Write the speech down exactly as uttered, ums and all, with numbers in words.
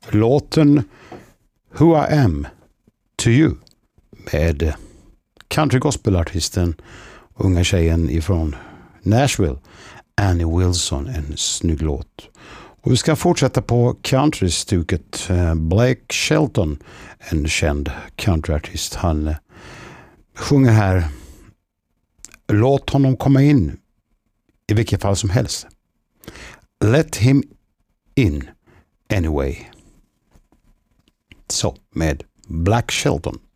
låten Who I Am To You med country gospelartisten, unga tjejen ifrån Nashville, Annie Wilson, en snygg låt. Och vi ska fortsätta på countrystuket. Blake Shelton, en känd countryartist, han sjunger här låt honom komma in i vilket fall som helst. Let him in anyway. Så med Blake Shelton.